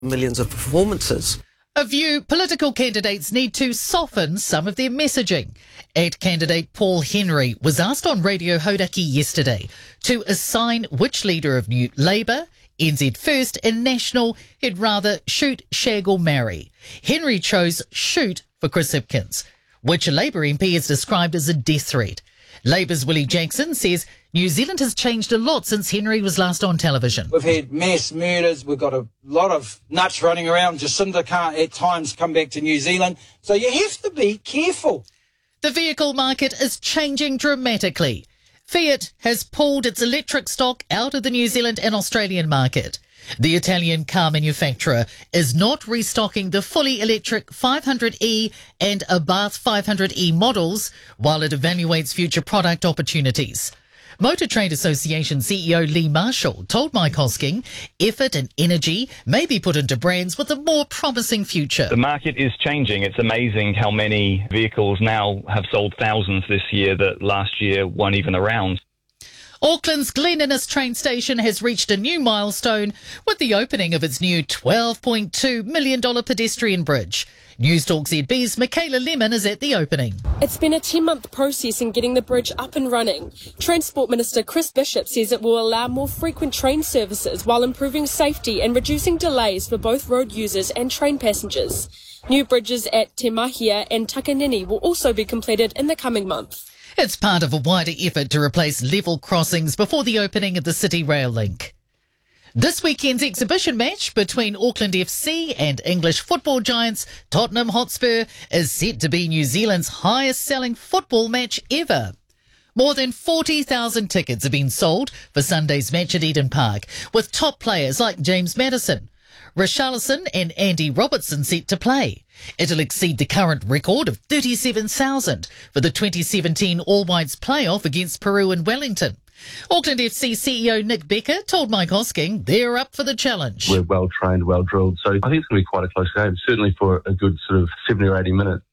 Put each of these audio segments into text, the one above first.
millions of performances. A view political candidates need to soften some of their messaging. Candidate Paul Henry was asked on Radio Hauraki yesterday to assign which leader of New Labour, NZ First and National he'd rather shoot, shag or marry. Henry chose shoot for Chris Hipkins, which a Labour MP has described as a death threat. Labour's Willie Jackson says New Zealand has changed a lot since Henry was last on television. We've had mass murders, we've got a lot of nuts running around. Jacinda can't at times come back to New Zealand, so you have to be careful. The vehicle market is changing dramatically. Fiat has pulled its electric stock out of the New Zealand and Australian market. The Italian car manufacturer is not restocking the fully electric 500e and Abarth 500e models while it evaluates future product opportunities. Motor Trade Association CEO Lee Marshall told Mike Hosking effort and energy may be put into brands with a more promising future. The market is changing. It's amazing how many vehicles now have sold thousands this year that last year weren't even around. Auckland's Glen Innes train station has reached a new milestone with the opening of its new $12.2 million pedestrian bridge. Newstalk ZB's Michaela Lemon is at the opening. It's been a 10-month process in getting the bridge up and running. Transport Minister Chris Bishop says it will allow more frequent train services while improving safety and reducing delays for both road users and train passengers. New bridges at Te Mahia and Takanini will also be completed in the coming month. It's part of a wider effort to replace level crossings before the opening of the City Rail Link. This weekend's exhibition match between Auckland FC and English football giants Tottenham Hotspur is set to be New Zealand's highest-selling football match ever. More than 40,000 tickets have been sold for Sunday's match at Eden Park, with top players like James Maddison, Richarlison and Andy Robertson set to play. It'll exceed the current record of 37,000 for the 2017 All Whites playoff against Peru in Wellington. Auckland FC CEO Nick Becker told Mike Hosking they're up for the challenge. We're well trained, well drilled, so I think it's going to be quite a close game, certainly for a good sort of 70 or 80 minutes.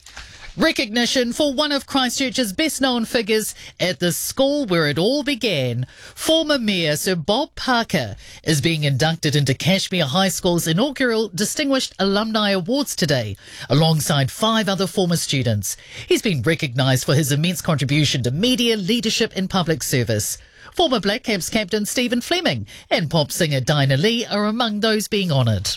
Recognition for one of Christchurch's best-known figures at the school where it all began. Former Mayor Sir Bob Parker is being inducted into Cashmere High School's inaugural Distinguished Alumni Awards today, alongside 5 other former students. He's been recognised for his immense contribution to media, leadership and public service. Former Black Caps captain Stephen Fleming and pop singer Dinah Lee are among those being honoured.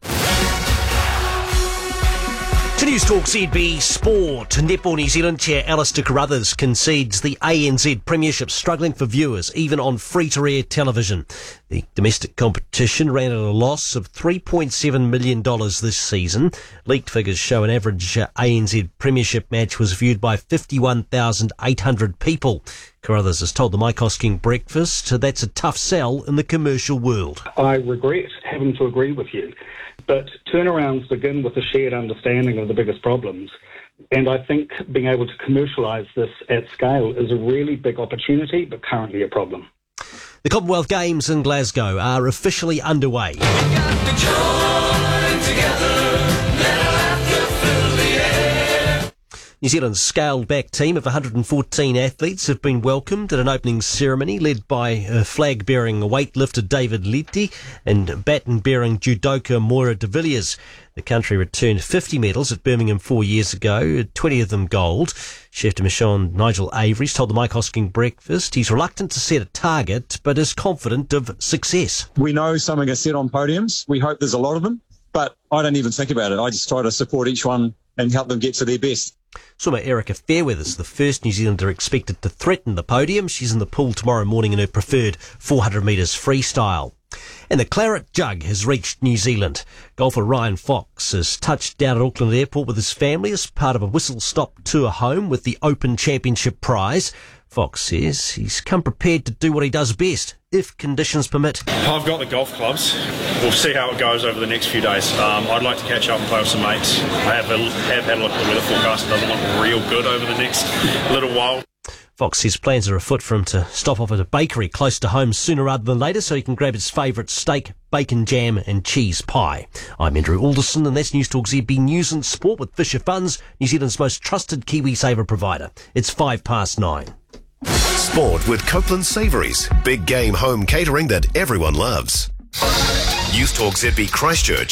To Newstalk ZB Sport, Netball New Zealand chair Alistair Carruthers concedes the ANZ Premiership struggling for viewers, even on free-to-air television. The domestic competition ran at a loss of $3.7 million this season. Leaked figures show an average ANZ Premiership match was viewed by 51,800 people. Carruthers has told the Mike Hosking Breakfast that's a tough sell in the commercial world. I regret having to agree with you, but turnarounds begin with a shared understanding of the biggest problems. And I think being able to commercialise this at scale is a really big opportunity, but currently a problem. The Commonwealth Games in Glasgow are officially underway. New Zealand's scaled-back team of 114 athletes have been welcomed at an opening ceremony led by flag-bearing weightlifter David Letty and baton-bearing judoka Moira de Villiers. The country returned 50 medals at Birmingham 4 years ago, 20 of them gold. Chef de mission Nigel Avery's told the Mike Hosking Breakfast he's reluctant to set a target, but is confident of success. We know some are going to sit on podiums. We hope there's a lot of them, but I don't even think about it. I just try to support each one and help them get to their best. Swimmer Erica Fairweather's the first New Zealander expected to threaten the podium. She's in the pool tomorrow morning in her preferred 400 metres freestyle. And the Claret Jug has reached New Zealand. Golfer Ryan Fox has touched down at Auckland Airport with his family as part of a whistle-stop tour home with the Open Championship prize. Fox says he's come prepared to do what he does best, if conditions permit. I've got the golf clubs. We'll see how it goes over the next few days. I'd like to catch up and play with some mates. I have had a look at the weather forecast. It doesn't look real good over the next little while. Fox says plans are afoot for him to stop off at a bakery close to home sooner rather than later so he can grab his favourite steak, bacon jam and cheese pie. I'm Andrew Alderson and that's Newstalk ZB News and Sport with Fisher Funds, New Zealand's most trusted KiwiSaver provider. It's 9:05. Sport with Copeland Savouries. Big game home catering that everyone loves. News Talk ZB Christchurch